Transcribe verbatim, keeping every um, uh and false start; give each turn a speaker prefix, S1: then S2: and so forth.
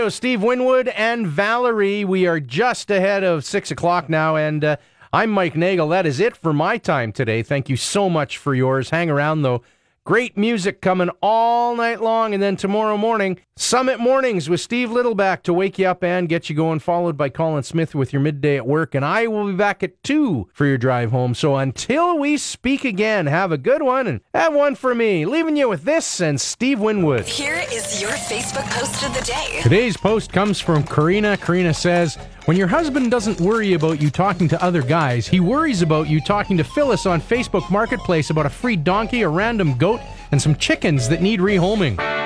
S1: trio, Steve Winwood and Valerie. We are just ahead of six o'clock now, and uh, I'm Mike Nagel. That is it for my time today. Thank you so much for yours. Hang around, though. Great music coming all night long, and then tomorrow morning, Summit Mornings with Steve Littleback to wake you up and get you going, followed by Colin Smith with your midday at work, and I will be back at two for your drive home. So until we speak again, have a good one, and have one for me. Leaving you with this and Steve Winwood.
S2: Here is your Facebook post of the day.
S1: Today's post comes from Karina. Karina says, when your husband doesn't worry about you talking to other guys, he worries about you talking to Phyllis on Facebook Marketplace about a free donkey, a random goat, and some chickens that need rehoming.